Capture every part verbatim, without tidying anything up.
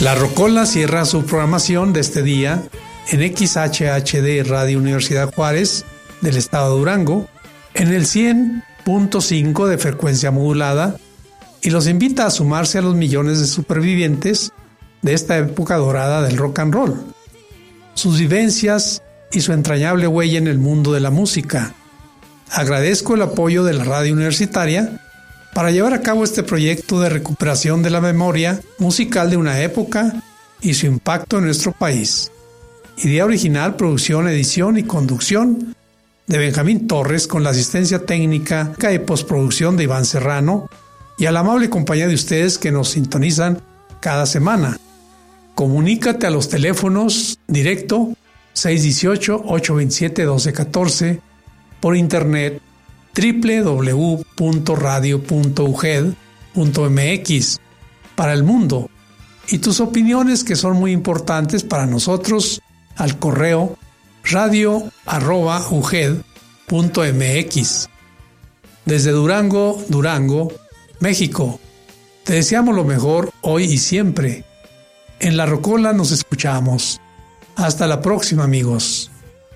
La Rocola cierra su programación de este día en X H H D Radio Universidad Juárez del estado de Durango, en el cien punto cinco de frecuencia modulada, y los invita a sumarse a los millones de supervivientes de esta época dorada del rock and roll, sus vivencias y su entrañable huella en el mundo de la música. Agradezco el apoyo de la radio universitaria para llevar a cabo este proyecto de recuperación de la memoria musical de una época y su impacto en nuestro país. Idea original, producción, edición y conducción de Benjamín Torres, con la asistencia técnica y postproducción de Iván Serrano, y a la amable compañía de ustedes que nos sintonizan cada semana. Comunícate a los teléfonos directo seis uno ocho, ocho dos siete, uno dos uno cuatro, por internet doble u doble u doble u punto radio punto u g e d punto m x para el mundo, y tus opiniones, que son muy importantes para nosotros, al correo radio arroba u g e d punto m x. Desde Durango, Durango, México, te deseamos lo mejor hoy y siempre. En La Rocola nos escuchamos. Hasta la próxima, amigos.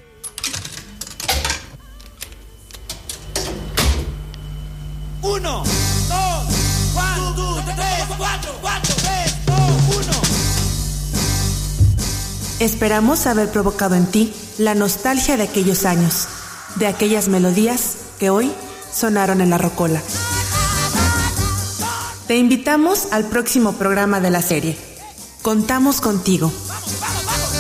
Uno, dos, one, two, tres, cuatro, cuatro, tres, dos, uno. Esperamos haber provocado en ti la nostalgia de aquellos años, de aquellas melodías que hoy sonaron en La Rocola. Te invitamos al próximo programa de la serie. Contamos contigo.